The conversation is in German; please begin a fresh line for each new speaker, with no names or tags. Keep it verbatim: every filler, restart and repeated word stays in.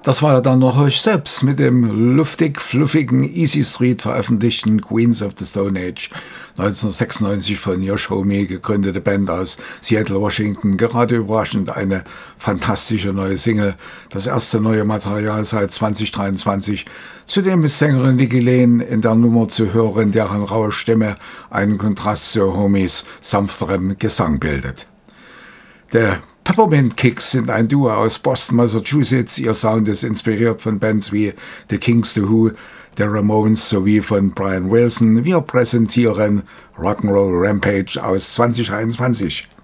Das war ja dann noch euch selbst mit dem luftig, fluffigen Easy Street veröffentlichten Queens of the Stone Age. neunzehnhundertsechsundneunzig von Josh Homme gegründete Band aus Seattle, Washington. Gerade überraschend eine fantastische neue Single. Das erste neue Material seit zwanzig dreiundzwanzig. Zudem ist Sängerin Nikki Lane in der Nummer zu hören, deren raue Stimme einen Kontrast zu Hommes sanfterem Gesang bildet. Der Peppermint Kicks sind ein Duo aus Boston, Massachusetts. Ihr Sound ist inspiriert von Bands wie The Kings, The Who, The Ramones sowie von Brian Wilson. Wir präsentieren Rock'n'Roll Rampage aus zwanzig einundzwanzig.